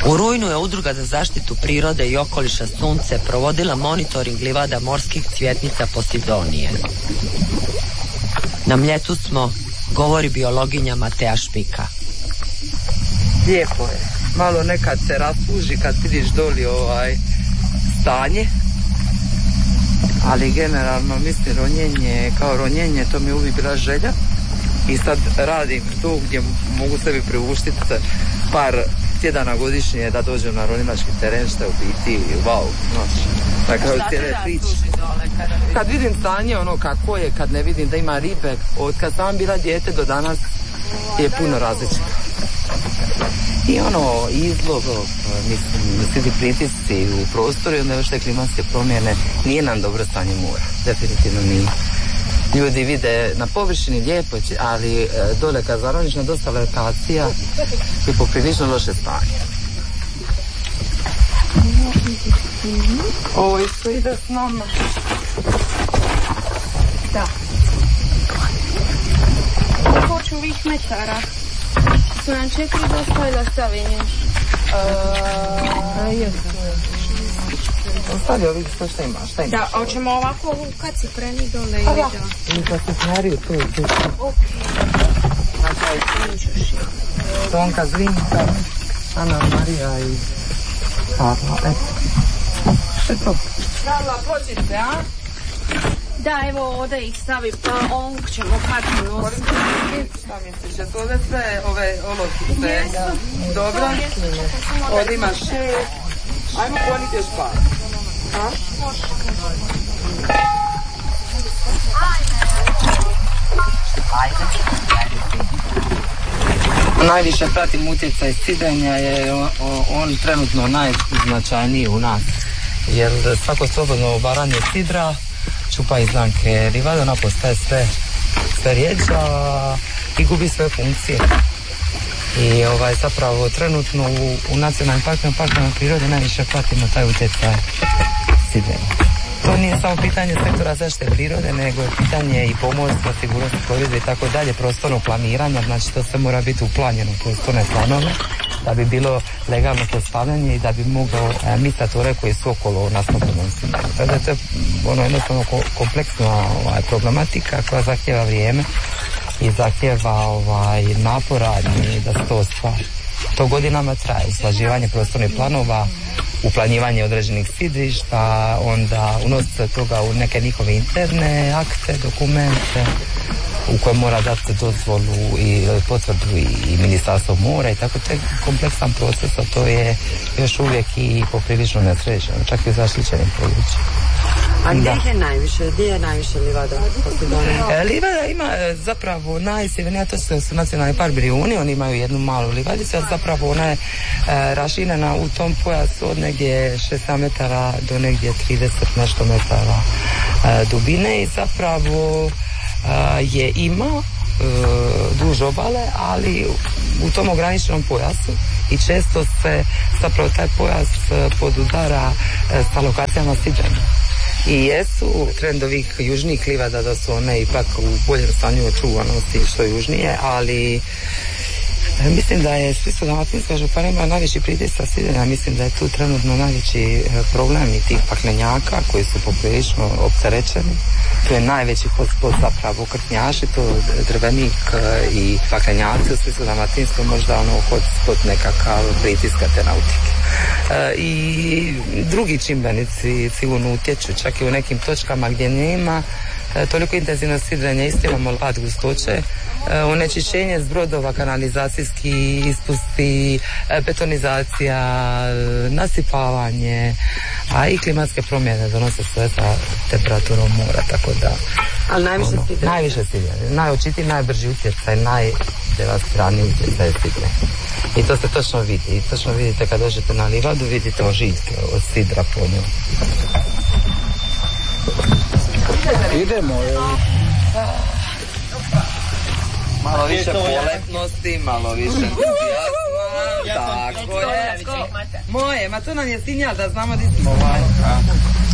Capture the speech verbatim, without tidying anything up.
U rujnu je Udruga za zaštitu prirode i okoliša Sunce provodila monitoring livada morskih cvjetnica Posidonije. Na Mljetu smo, govori biologinja Matea Špika. Lijepo je. Malo nekad se raspuži kad vidiš doli ovaj stanje. Ali generalno mislim ronjenje, kao ronjenje, to mi je uvijek bila želja. I sad radim to gdje mogu sebi priuštiti par tjedana godišnje da dođem na ronilački teren, što je u biti wow, znači, na kraju cijele priče. Kad vidim stanje ono kako je, kad ne vidim da ima ribe, od kad sam bila dijete do danas je puno različito. I ono, izlog, mislim, svi pritisci u prostoru i onda još te klimatske promjene, nije nam dobro stanje mora, definitivno nije. Ljudi vide na površini lijepo, ali dole kad zaroniš na dosta lokacija je poprilično loše stanje. Ovo isto ide s nama. Da. Hoću ovih metara. Su nam četiri dosta da stavim još. Ostavi ovih što šta imaš, šta imaš? Da, hoćemo ovako ovu kacipreni dole ili da? Ili kad se snariju tu i tu. Okej. Tonka, Zvinka, Ana, Marija i Karla, eto. Što je to? Karla, pločice, a? Da, evo ovdje ih stavi, pa ovog ćemo kako nositi. Šta misliš, je to ove sve, ove olovkice? Dobro. Ovdje imaš šest. Ajmo poniti još par. A? Najviše pratim utjecaj sidrenja, je on, on trenutno najznačajniji u nas. Jer svako slobodno varanje sidra čupa izdanke livade, ona postaje sve, sve rijeđa i gubi sve funkcije. I ovaj, zapravo trenutno u, u nacionalnim parkovima, parkovima prirode najviše pratimo taj utjecaj sidrenja. To nije samo pitanje sektora zaštite prirode, nego je pitanje i pomorstva, sigurnosti plovidbe i tako dalje, prostornog planiranja, znači to sve mora biti uplanjeno u prostorne planove da bi bilo legalno postavljanje i da bi mogao e, mistatore koji su okolo nas donositi. Tako da to je ono, jednostavno ko, kompleksna ovaj, problematika koja zahtjeva vrijeme i zahtjeva ovaj, napora da se to ostvari. To godinama traje, slaživanje prostornih planova, uplanjivanje određenih sidrišta, onda unositi toga u neke njihove interne akte, dokumente u koje mora dati dozvolu i potvrdu i Ministarstvo mora i tako. To je kompleksan proces, a to je još uvijek i poprilično nesređeno, čak i u zaštićenim područjima. A gdje ih je najviše? Gdje je najviše livada? E, livada ima zapravo najsjevernija, to su, su nacionalni park Brijuni, oni imaju jednu malu livadicu, a zapravo ona je e, raširena u tom pojasu od negdje šest metara do negdje trideset nešto metara e, dubine i zapravo e, je ima e, duž obale, ali u tom ograničenom pojasu i često se zapravo taj pojas podudara e, sa lokacijama sidrenja. I jesu trend ovih južnijih livada da su one ipak u boljem stanju očuvanosti što južnije, ali mislim da je Splitsko-dalmatinska županija ima najveći pritisak sidrenja, mislim da je tu trenutno najveći problem i tih paklenjaka koji su poprilično opterećeni. To je najveći hotspot zapravo krtnjaši, to Drvenik i paklenjaci u Splitsko-dalmatinskoj, možda ono hotspot nekakav pritiska te nautike. E, i drugi čimbenici sigurno utječu, čak i u nekim točkama gdje nema e, toliko intenzivno sidrenje, isto imamo pad gustoće, e, onečišćenje s brodova, kanalizacijski ispusti, e, betonizacija, e, nasipavanje, a i klimatske promjene donose sve sa temperaturom mora, tako da... Ali najviše ono, sidrenje? Najviše sidrenje, najočitiji, najbrži utjecaj, najdevastiraniji utjecaj je sidrenje. I to se točno vidi. I točno vidite kad dođete na livadu, vidite ožiljke od sidra po njoj. Idemo. Malo više poletnosti, malo više entuzijazma. Tako je. Moje, ma to nam je signal da znamo di smo.